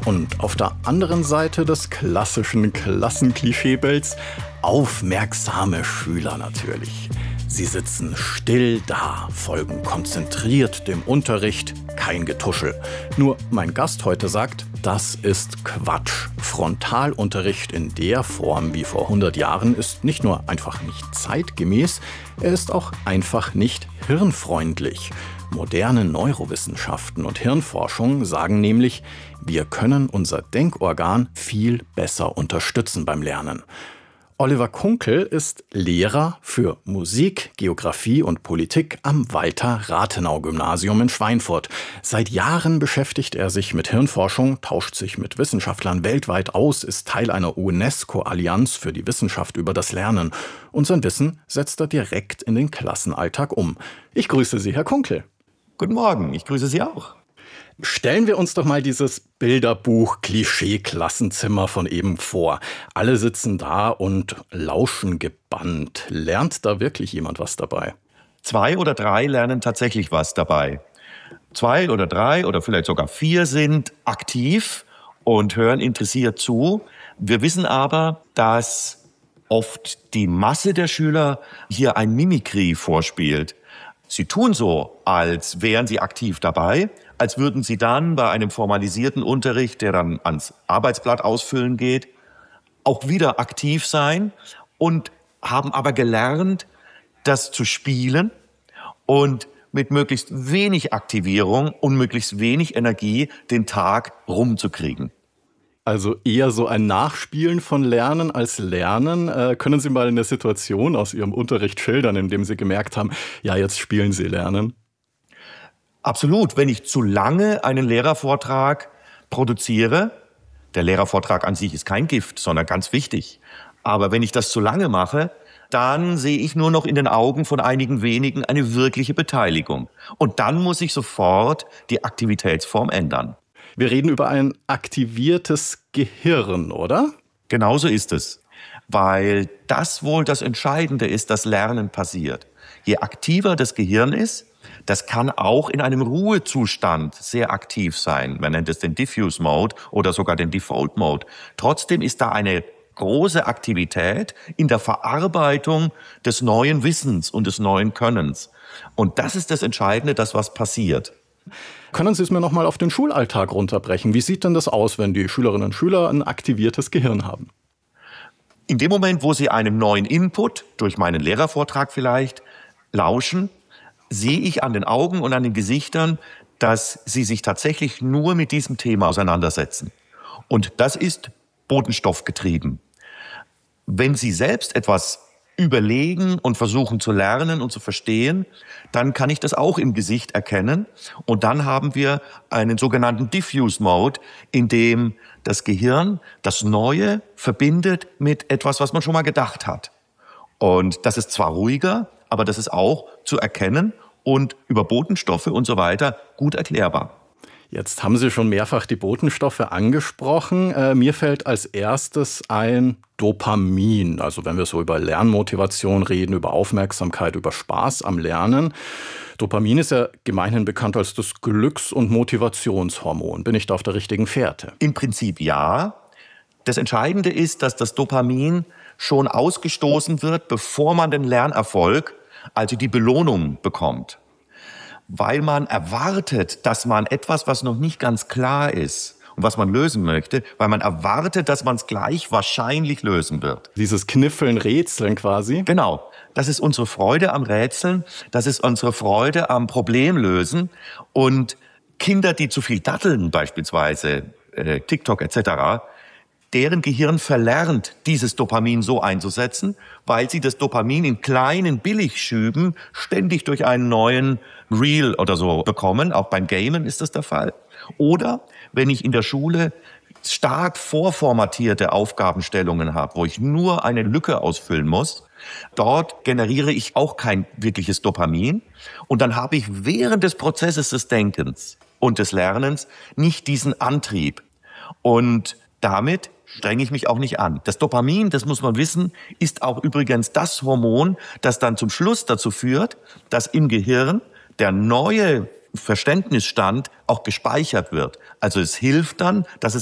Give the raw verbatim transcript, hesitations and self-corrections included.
Und auf der anderen Seite des klassischen Klassenklischeebilds aufmerksame Schüler natürlich. Sie sitzen still da, folgen konzentriert dem Unterricht, kein Getuschel. Nur mein Gast heute sagt, das ist Quatsch. Frontalunterricht in der Form wie vor hundert Jahren ist nicht nur einfach nicht zeitgemäß, er ist auch einfach nicht hirnfreundlich. Moderne Neurowissenschaften und Hirnforschung sagen nämlich, wir können unser Denkorgan viel besser unterstützen beim Lernen. Oliver Kunkel ist Lehrer für Musik, Geographie und Politik am Walter-Rathenau-Gymnasium in Schweinfurt. Seit Jahren beschäftigt er sich mit Hirnforschung, tauscht sich mit Wissenschaftlern weltweit aus, ist Teil einer UNESCO-Allianz für die Wissenschaft über das Lernen. Und sein Wissen setzt er direkt in den Klassenalltag um. Ich grüße Sie, Herr Kunkel. Guten Morgen, ich grüße Sie auch. Stellen wir uns doch mal dieses Bilderbuch-Klischee-Klassenzimmer von eben vor. Alle sitzen da und lauschen gebannt. Lernt da wirklich jemand was dabei? Zwei oder drei lernen tatsächlich was dabei. Zwei oder drei oder vielleicht sogar vier sind aktiv und hören interessiert zu. Wir wissen aber, dass oft die Masse der Schüler hier ein Mimikry vorspielt. Sie tun so, als wären sie aktiv dabei, als würden sie dann bei einem formalisierten Unterricht, der dann ans Arbeitsblatt ausfüllen geht, auch wieder aktiv sein und haben aber gelernt, das zu spielen und mit möglichst wenig Aktivierung und möglichst wenig Energie den Tag rumzukriegen. Also eher so ein Nachspielen von Lernen als Lernen. Äh, können Sie mal eine Situation aus Ihrem Unterricht schildern, in dem Sie gemerkt haben, ja, jetzt spielen Sie Lernen? Absolut. Wenn ich zu lange einen Lehrervortrag produziere, der Lehrervortrag an sich ist kein Gift, sondern ganz wichtig. Aber wenn ich das zu lange mache, dann sehe ich nur noch in den Augen von einigen wenigen eine wirkliche Beteiligung. Und dann muss ich sofort die Aktivitätsform ändern. Wir reden über ein aktiviertes Gehirn, oder? Genauso ist es, weil das wohl das Entscheidende ist, dass Lernen passiert. Je aktiver das Gehirn ist, das kann auch in einem Ruhezustand sehr aktiv sein. Man nennt es den Diffuse Mode oder sogar den Default Mode. Trotzdem ist da eine große Aktivität in der Verarbeitung des neuen Wissens und des neuen Könnens. Und das ist das Entscheidende, dass was passiert. Können Sie es mir noch mal auf den Schulalltag runterbrechen? Wie sieht denn das aus, wenn die Schülerinnen und Schüler ein aktiviertes Gehirn haben? In dem Moment, wo sie einem neuen Input, durch meinen Lehrervortrag vielleicht, lauschen, sehe ich an den Augen und an den Gesichtern, dass sie sich tatsächlich nur mit diesem Thema auseinandersetzen. Und das ist botenstoffgetrieben. Wenn Sie selbst etwas überlegen und versuchen zu lernen und zu verstehen, dann kann ich das auch im Gesicht erkennen. Und dann haben wir einen sogenannten Diffuse Mode, in dem das Gehirn das Neue verbindet mit etwas, was man schon mal gedacht hat. Und das ist zwar ruhiger, aber das ist auch zu erkennen und über Botenstoffe und so weiter gut erklärbar. Jetzt haben Sie schon mehrfach die Botenstoffe angesprochen. Äh, mir fällt als erstes ein Dopamin. Also wenn wir so über Lernmotivation reden, über Aufmerksamkeit, über Spaß am Lernen. Dopamin ist ja gemeinhin bekannt als das Glücks- und Motivationshormon. Bin ich da auf der richtigen Fährte? Im Prinzip ja. Das Entscheidende ist, dass das Dopamin schon ausgestoßen wird, bevor man den Lernerfolg, also die Belohnung, bekommt. Weil man erwartet, dass man etwas, was noch nicht ganz klar ist und was man lösen möchte, weil man erwartet, dass man es gleich wahrscheinlich lösen wird. Dieses Kniffeln, Rätseln quasi? Genau. Das ist unsere Freude am Rätseln, das ist unsere Freude am Problemlösen. Und Kinder, die zu viel datteln, beispielsweise äh, TikTok et cetera, deren Gehirn verlernt, dieses Dopamin so einzusetzen, weil sie das Dopamin in kleinen Billigschüben ständig durch einen neuen Reel oder so bekommen. Auch beim Gamen ist das der Fall. Oder wenn ich in der Schule stark vorformatierte Aufgabenstellungen habe, wo ich nur eine Lücke ausfüllen muss, dort generiere ich auch kein wirkliches Dopamin. Und dann habe ich während des Prozesses des Denkens und des Lernens nicht diesen Antrieb. Und damit strenge ich mich auch nicht an. Das Dopamin, das muss man wissen, ist auch übrigens das Hormon, das dann zum Schluss dazu führt, dass im Gehirn der neue Verständnisstand auch gespeichert wird. Also es hilft dann, dass es